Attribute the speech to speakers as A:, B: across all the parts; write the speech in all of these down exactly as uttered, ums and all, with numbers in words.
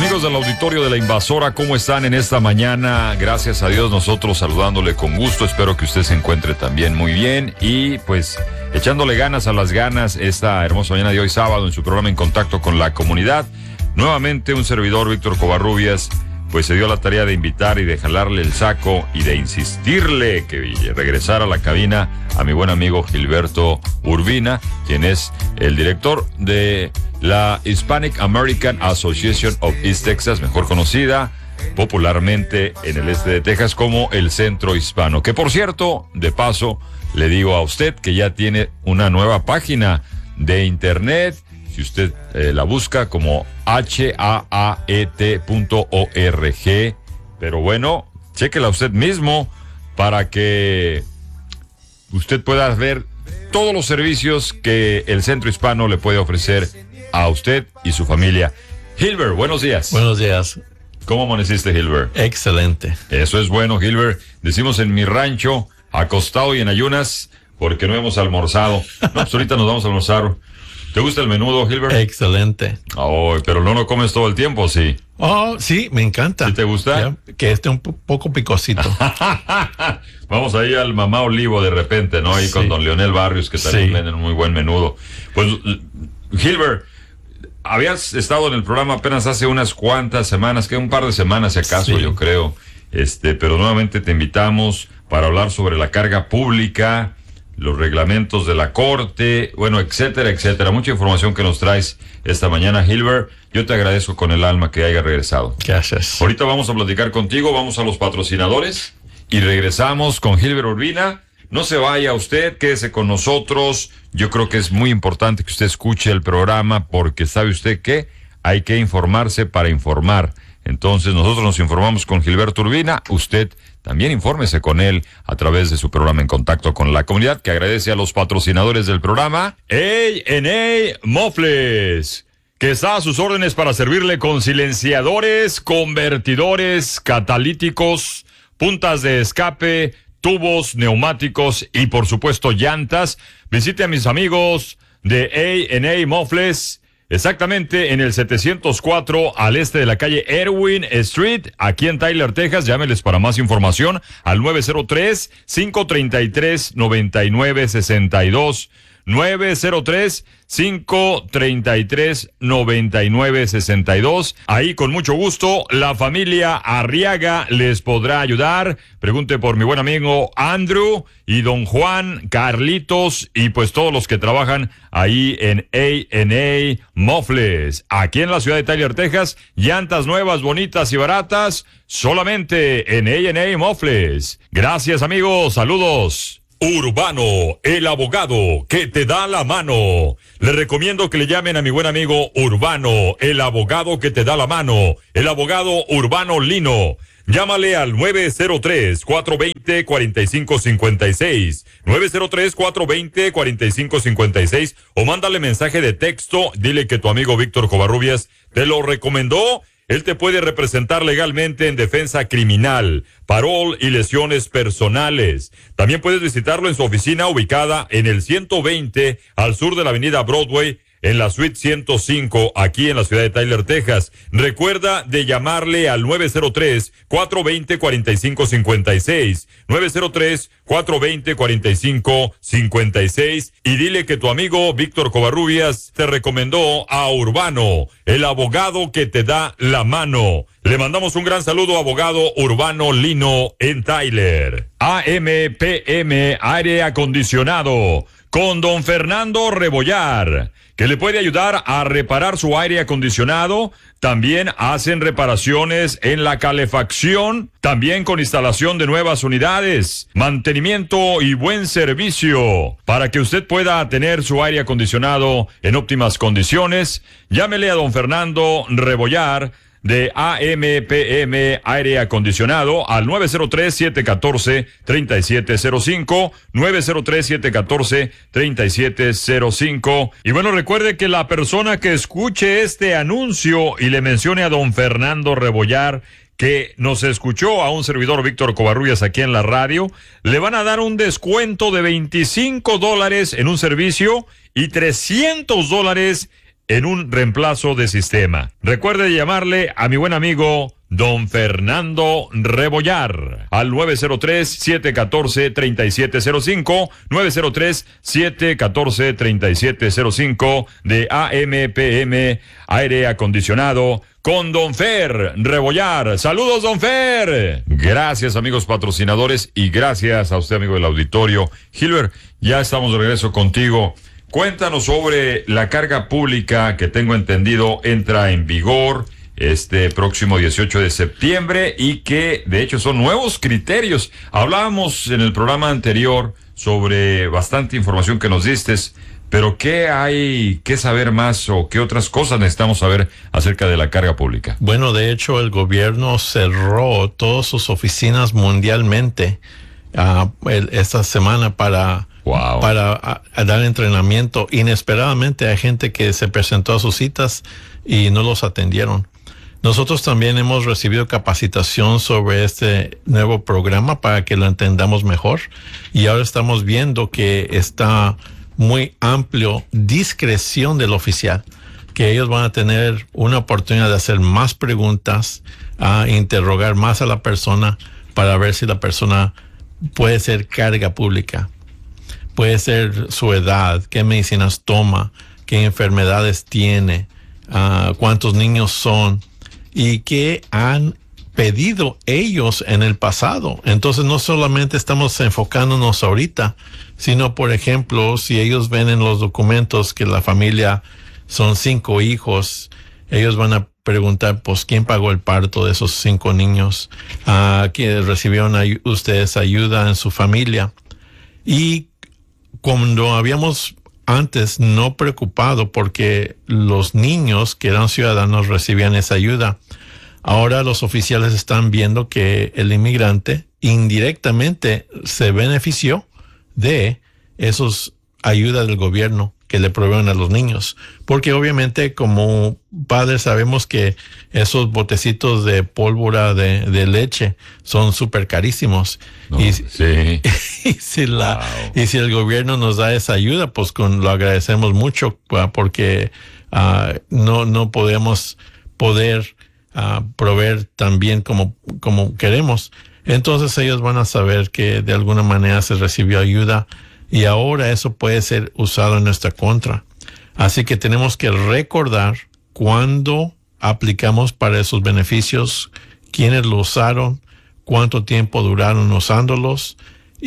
A: Amigos del auditorio de La Invasora, ¿cómo están en esta mañana? Gracias a Dios, nosotros saludándole con gusto. Espero que usted se encuentre también muy bien y pues echándole ganas a las ganas esta hermosa mañana de hoy sábado en su programa En Contacto con la Comunidad. Nuevamente un servidor, Víctor Covarrubias, pues se dio la tarea de invitar y de jalarle el saco y de insistirle que regresara a la cabina a mi buen amigo Gilberto Urbina, quien es el director de la Hispanic American Association of East Texas, mejor conocida popularmente en el este de Texas como el Centro Hispano, que por cierto, de paso, le digo a usted que ya tiene una nueva página de internet. Si usted eh, la busca como H A A E T punto org, pero bueno, chéquela usted mismo para que usted pueda ver todos los servicios que el Centro Hispano le puede ofrecer a usted y su familia. Gilbert, buenos días.
B: Buenos días.
A: ¿Cómo amaneciste, Gilbert?
B: Excelente.
A: Eso es bueno, Gilbert. Decimos en mi rancho, acostado y en ayunas, porque no hemos almorzado. No, pues ahorita nos vamos a almorzar. ¿Te gusta el menudo, Gilbert?
B: Excelente.
A: Oh, pero no lo comes todo el tiempo, ¿sí?
B: Oh, sí, me encanta.
A: ¿Sí te gusta?
B: Ya, que esté un po- poco picosito.
A: Vamos ahí al Mamá Olivo de repente, ¿no? Ahí sí, con don Leonel Barrios, que también sí venden un muy buen menudo. Pues, Gilbert, habías estado en el programa apenas hace unas cuantas semanas, que un par de semanas si acaso, sí, yo creo. Este, pero nuevamente te invitamos para hablar sobre la carga pública, los reglamentos de la corte, bueno, etcétera, etcétera. Mucha información que nos traes esta mañana, Gilbert. Yo te agradezco con el alma que haya regresado.
B: Gracias.
A: Ahorita vamos a platicar contigo, vamos a los patrocinadores y regresamos con Gilbert Urbina. No se vaya usted, quédese con nosotros. Yo creo que es muy importante que usted escuche el programa porque sabe usted que hay que informarse para informar. Entonces nosotros nos informamos con Gilberto Urbina, usted también infórmese con él a través de su programa En Contacto con la Comunidad, que agradece a los patrocinadores del programa. A and A Mofles, que está a sus órdenes para servirle con silenciadores, convertidores, catalíticos, puntas de escape, tubos, neumáticos y por supuesto llantas. Visite a mis amigos de A and A Mofles, exactamente en el setecientos cuatro al este de la calle Erwin Street, aquí en Tyler, Texas. Llámeles para más información al nueve cero tres, cinco tres tres, nueve nueve seis dos. nueve cero tres, cinco tres tres, nueve nueve seis dos. Ahí con mucho gusto la familia Arriaga les podrá ayudar. Pregunte por mi buen amigo Andrew y don Juan, Carlitos y pues todos los que trabajan ahí en A and A Mofles. Aquí en la ciudad de Tyler, Texas, llantas nuevas, bonitas y baratas, solamente en A and A Mofles. Gracias, amigos, saludos. Urbano, el abogado que te da la mano. Le recomiendo que le llamen a mi buen amigo Urbano, el abogado que te da la mano. El abogado Urbano Lino. Llámale al nueve cero tres, cuatro dos cero, cuatro cinco cinco seis, nueve cero tres, cuatro dos cero, cuatro cinco cinco seis, o mándale mensaje de texto, dile que tu amigo Víctor Covarrubias te lo recomendó. Él te puede representar legalmente en defensa criminal, parol y lesiones personales. También puedes visitarlo en su oficina ubicada en el ciento veinte al sur de la avenida Broadway, en la suite ciento cinco, aquí en la ciudad de Tyler, Texas. Recuerda de llamarle al nueve cero tres, cuatro dos cero, cuatro cinco cinco seis, nueve cero tres, cuatro dos cero, cuatro cinco cinco seis, y dile que tu amigo Víctor Covarrubias te recomendó a Urbano, el abogado que te da la mano. Le mandamos un gran saludo, abogado Urbano Lino en Tyler. A M P M Aire Acondicionado con don Fernando Rebollar, que le puede ayudar a reparar su aire acondicionado. También hacen reparaciones en la calefacción, también con instalación de nuevas unidades, mantenimiento y buen servicio. Para que usted pueda tener su aire acondicionado en óptimas condiciones, llámele a don Fernando Rebollar de A M P M Aire Acondicionado al nueve cero tres, siete uno cuatro, tres siete cero cinco, nueve cero tres, siete uno cuatro, tres siete cero cinco. Y bueno, recuerde que la persona que escuche este anuncio y le mencione a don Fernando Rebollar que nos escuchó a un servidor Víctor Covarrubias aquí en la radio, le van a dar un descuento de veinticinco dólares en un servicio y trescientos dólares en un reemplazo de sistema. Recuerde llamarle a mi buen amigo Don Fernando Rebollar al nueve cero tres, siete uno cuatro, tres siete cero cinco, nueve cero tres, siete uno cuatro, tres siete cero cinco de A M P M Aire Acondicionado con Don Fer Rebollar. Saludos, Don Fer. Gracias, amigos patrocinadores, y gracias a usted, amigo del auditorio. Gilbert, ya estamos de regreso contigo. Cuéntanos sobre la carga pública que tengo entendido entra en vigor este próximo dieciocho de septiembre y que de hecho son nuevos criterios. Hablábamos en el programa anterior sobre bastante información que nos diste, pero ¿qué hay que saber más o qué otras cosas necesitamos saber acerca de la carga pública?
B: Bueno, de hecho el gobierno cerró todas sus oficinas mundialmente uh, el, esta semana para... Wow. Para a, a dar entrenamiento. Inesperadamente hay gente que se presentó a sus citas y no los atendieron. Nosotros también hemos recibido capacitación sobre este nuevo programa para que lo entendamos mejor, y ahora estamos viendo que está muy amplio discreción del oficial, que ellos van a tener una oportunidad de hacer más preguntas, a interrogar más a la persona para ver si la persona puede ser carga pública. Puede ser su edad, qué medicinas toma, qué enfermedades tiene, uh, cuántos niños son y qué han pedido ellos en el pasado. Entonces no solamente estamos enfocándonos ahorita, sino, por ejemplo, si ellos ven en los documentos que la familia son cinco hijos, ellos van a preguntar, pues, ¿quién pagó el parto de esos cinco niños? Uh, ¿que recibieron ay- ustedes ayuda en su familia? Y cuando habíamos antes no preocupado porque los niños que eran ciudadanos recibían esa ayuda, ahora los oficiales están viendo que el inmigrante indirectamente se benefició de esos ayudas del gobierno que le proveen a los niños, porque obviamente como padres sabemos que esos botecitos de pólvora de, de leche son súper carísimos.
A: No,
B: y,
A: sí.
B: y, si la,
A: Wow.
B: y si el gobierno nos da esa ayuda, pues con, lo agradecemos mucho, porque uh, no, no podemos poder uh, proveer tan bien como, como queremos. Entonces ellos van a saber que de alguna manera se recibió ayuda, y ahora eso puede ser usado en nuestra contra. Así que tenemos que recordar cuándo aplicamos para esos beneficios, quiénes lo usaron, cuánto tiempo duraron usándolos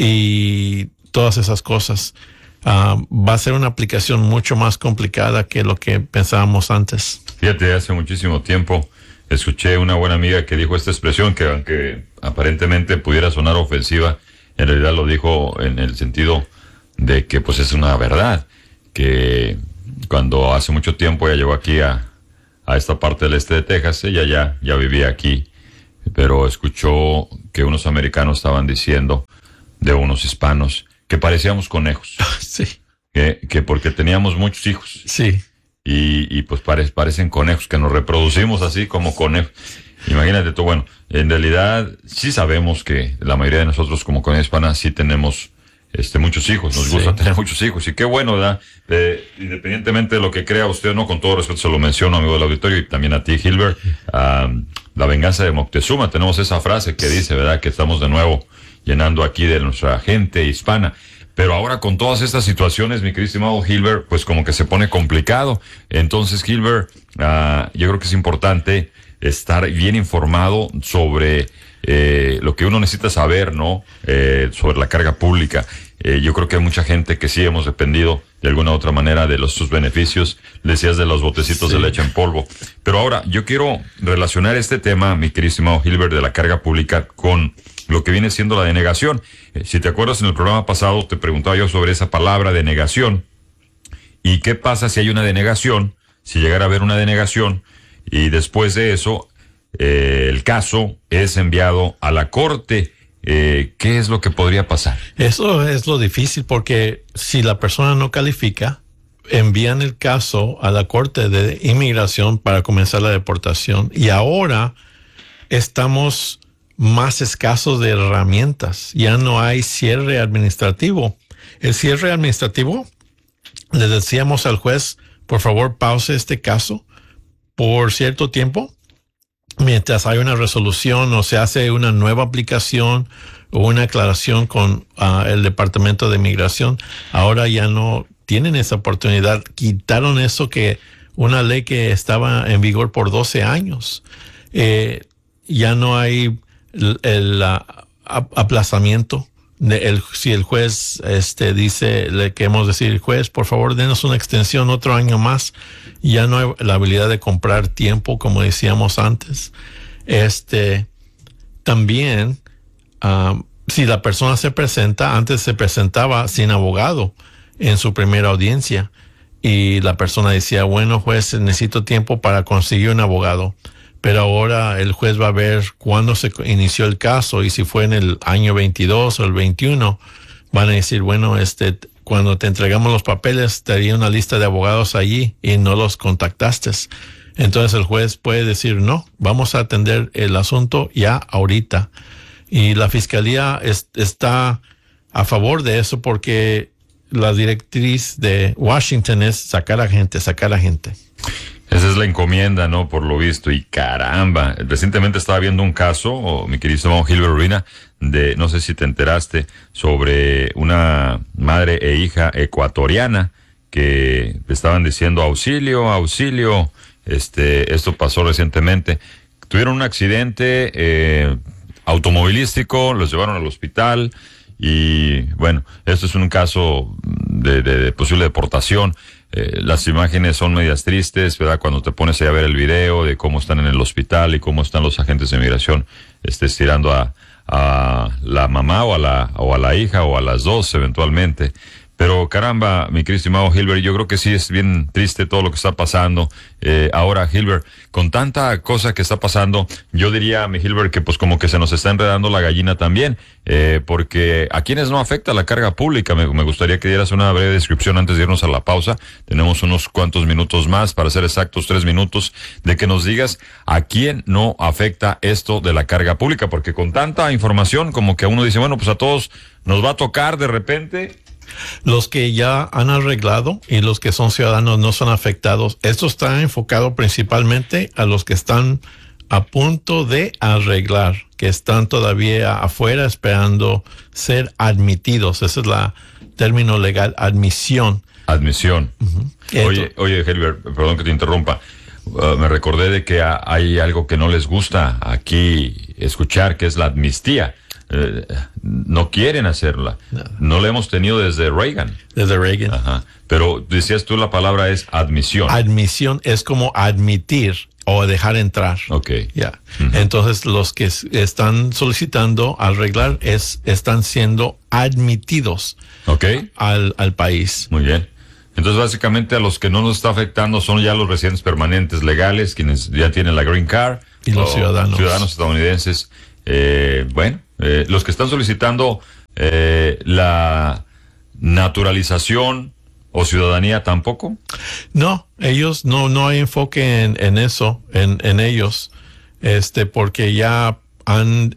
B: y todas esas cosas. Uh, va a ser una aplicación mucho más complicada que lo que pensábamos antes.
A: Fíjate, hace muchísimo tiempo escuché una buena amiga que dijo esta expresión que, aunque aparentemente pudiera sonar ofensiva, en realidad lo dijo en el sentido de que pues es una verdad, que cuando hace mucho tiempo ella llegó aquí a, a esta parte del este de Texas, ella ya, ya vivía aquí, pero escuchó que unos americanos estaban diciendo de unos hispanos que parecíamos conejos.
B: Sí.
A: Que, que porque teníamos muchos hijos.
B: Sí.
A: Y, y pues pare, parecen conejos, que nos reproducimos así como conejos. Imagínate tú, bueno, en realidad sí sabemos que la mayoría de nosotros como comunidad hispana sí tenemos este muchos hijos, nos
B: Sí.
A: gusta tener muchos hijos, y qué bueno, ¿verdad? Eh, independientemente de lo que crea usted, no, con todo respeto se lo menciono, amigo del auditorio, y también a ti, Gilbert, um, la venganza de Moctezuma, tenemos esa frase que dice, ¿verdad?, que estamos de nuevo llenando aquí de nuestra gente hispana. Pero ahora con todas estas situaciones, mi querido estimado Gilbert, pues como que se pone complicado. Entonces, Gilbert, uh, yo creo que es importante estar bien informado sobre eh, lo que uno necesita saber, ¿no? Eh, sobre la carga pública. Eh, yo creo que hay mucha gente que sí hemos dependido de alguna u otra manera de los sus beneficios. Decías de los botecitos sí. de leche en polvo. Pero ahora, yo quiero relacionar este tema, mi querido estimado Gilbert, de la carga pública con lo que viene siendo la denegación. Eh, si te acuerdas, en el programa pasado te preguntaba yo sobre esa palabra denegación. ¿Y qué pasa si hay una denegación? Si llegara a haber una denegación y después de eso eh, el caso es enviado a la corte, eh, ¿qué es lo que podría pasar?
B: Eso es lo difícil, porque si la persona no califica, envían el caso a la corte de inmigración para comenzar la deportación, y ahora estamos más escasos de herramientas. Ya no hay cierre administrativo. El cierre administrativo, le decíamos al juez, por favor pause este caso por cierto tiempo, mientras hay una resolución o se hace una nueva aplicación o una aclaración con uh, el Departamento de Migración. Ahora ya no tienen esa oportunidad. Quitaron eso, que una ley que estaba en vigor por doce años. Eh, ya no hay el, el uh, aplazamiento. De el, si el juez este, dice, le queremos decir, juez, por favor, denos una extensión otro año más. Ya no hay la habilidad de comprar tiempo, como decíamos antes. Este, también, um, si la persona se presenta, antes se presentaba sin abogado en su primera audiencia y la persona decía, bueno, juez, necesito tiempo para conseguir un abogado. Pero ahora el juez va a ver cuándo se inició el caso y si fue en el año veintidós o el veintiuno, van a decir, bueno, este, cuando te entregamos los papeles, te haría una lista de abogados allí y no los contactaste. Entonces el juez puede decir, no, vamos a atender el asunto ya ahorita. Y la fiscalía es, está a favor de eso porque la directriz de Washington es sacar a gente, sacar a gente.
A: Esa es la encomienda, ¿no? Por lo visto. Y caramba, recientemente estaba viendo un caso, oh, mi querido Gilbert Urbina, de, no sé si te enteraste, sobre una madre e hija ecuatoriana que estaban diciendo auxilio, auxilio. Este, esto pasó recientemente. Tuvieron un accidente eh, automovilístico, los llevaron al hospital y bueno, esto es un caso de, de, de posible deportación. Eh, las imágenes son medias tristes, ¿verdad? Cuando te pones a ver el video de cómo están en el hospital y cómo están los agentes de migración este, estirando a, a la mamá o a la, o a la hija o a las dos eventualmente. Pero caramba, mi querido estimado Gilbert, yo creo que sí es bien triste todo lo que está pasando. Eh, ahora, Gilbert, con tanta cosa que está pasando, yo diría, mi Gilbert, que pues como que se nos está enredando la gallina también, eh, porque a quienes no afecta la carga pública. Me, me gustaría que dieras una breve descripción antes de irnos a la pausa. Tenemos unos cuantos minutos más, para ser exactos, tres minutos, de que nos digas a quién no afecta esto de la carga pública, porque con tanta información como que uno dice, bueno, pues a todos nos va a tocar de repente.
B: Los que ya han arreglado y los que son ciudadanos no son afectados. Esto está enfocado principalmente a los que están a punto de arreglar, que están todavía afuera esperando ser admitidos. Ese es la término legal, admisión.
A: Admisión. Uh-huh. Oye, oye, Gilbert, perdón que te interrumpa. Uh, me recordé de que a, hay algo que no les gusta aquí escuchar, que es la amnistía. Eh, no quieren hacerla. No. no la hemos tenido desde Reagan.
B: Desde Reagan.
A: Ajá. Pero decías tú, la palabra es admisión.
B: Admisión es como admitir o dejar entrar.
A: Ok.
B: Ya. Yeah. Uh-huh. Entonces, los que están solicitando arreglar es, están siendo admitidos
A: okay.
B: al, al país.
A: Muy bien. Entonces, básicamente, a los que no nos está afectando son ya los residentes permanentes legales, quienes ya tienen la Green Card.
B: Y los ciudadanos.
A: Ciudadanos estadounidenses. Eh, bueno, eh, los que están solicitando eh, la naturalización o ciudadanía tampoco.
B: No, ellos no, no hay enfoque en, en eso, en, en ellos, este, porque ya han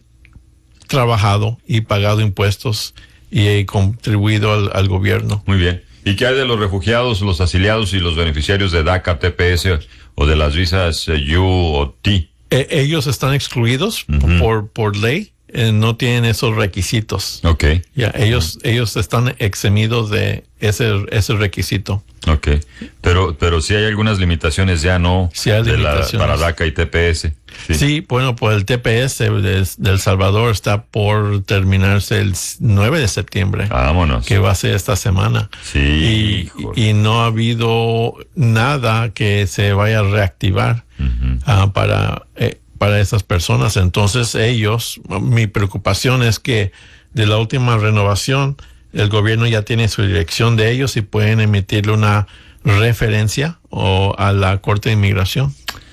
B: trabajado y pagado impuestos y contribuido al, al gobierno.
A: Muy bien. ¿Y qué hay de los refugiados, los asiliados y los beneficiarios de DACA, T P S o de las visas eh, U o T?
B: Eh, ellos están excluidos uh-huh. por, por ley, eh, no tienen esos requisitos.
A: Okay.
B: Ya, ellos, uh-huh. ellos están eximidos de ese, ese requisito.
A: Okay. Pero, pero sí hay algunas limitaciones ya, ¿no?
B: Sí hay
A: de
B: limitaciones.
A: La, para DACA y T P S.
B: Sí, sí, bueno, pues el T P S de, de El Salvador está por terminarse el nueve de septiembre.
A: Vámonos.
B: Que va a ser esta semana.
A: Sí.
B: Y, y no ha habido nada que se vaya a reactivar uh-huh. uh, para, eh, para esas personas. Entonces ellos, mi preocupación es que de la última renovación, el gobierno ya tiene su dirección de ellos y pueden emitirle una referencia o a la Corte de Inmigración.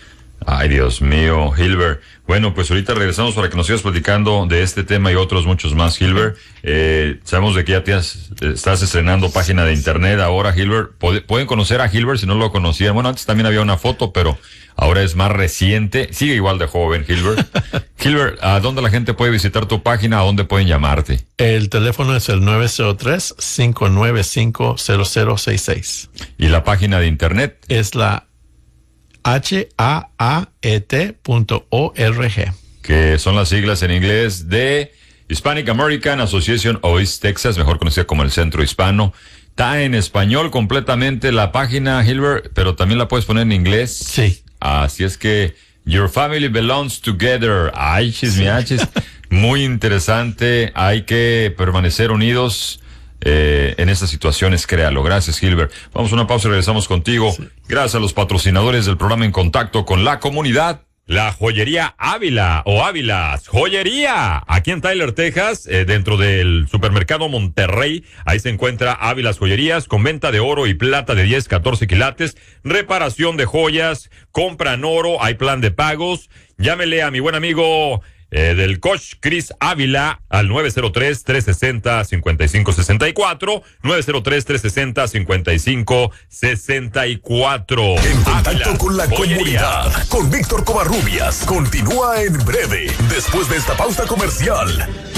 A: Ay, Dios mío, Hilbert. Bueno, pues ahorita regresamos para que nos sigas platicando de este tema y otros muchos más, Hilbert. Eh, sabemos de que ya te has, estás estrenando página de internet ahora, Hilbert. Pueden conocer a Hilbert si no lo conocían. Bueno, antes también había una foto, pero ahora es más reciente. Sigue igual de joven, Hilbert. Hilbert, ¿a dónde la gente puede visitar tu página? ¿A dónde pueden llamarte?
B: El teléfono es el nueve cero tres, cinco nueve cinco, cero cero seis seis.
A: ¿Y la página de internet?
B: Es la H A A E T punto org.
A: Que son las siglas en inglés de Hispanic American Association of East Texas, mejor conocida como el Centro Hispano. Está en español completamente la página, Hilbert, pero también la puedes poner en inglés.
B: Sí.
A: Así es que Your Family Belongs Together. Ay, chismiachis. Sí. Muy interesante. Hay que permanecer unidos. Eh, en estas situaciones, créalo. Gracias, Hilbert. Vamos a una pausa y regresamos contigo. Sí. Gracias a los patrocinadores del programa En Contacto con la Comunidad. La Joyería Ávila o Ávilas Joyería, aquí en Tyler, Texas, eh, dentro del supermercado Monterrey. Ahí se encuentra Ávilas Joyerías con venta de oro y plata de diez, catorce quilates, reparación de joyas, compra en oro, hay plan de pagos. Llámele a mi buen amigo Eh, del coach Chris Ávila al nueve cero tres, tres seis cero, cinco cinco seis cuatro, nueve cero tres, tres seis cero, cinco cinco seis cuatro.
C: En Contacto con la Comunidad, con Víctor Covarrubias, continúa en breve, después de esta pausa comercial.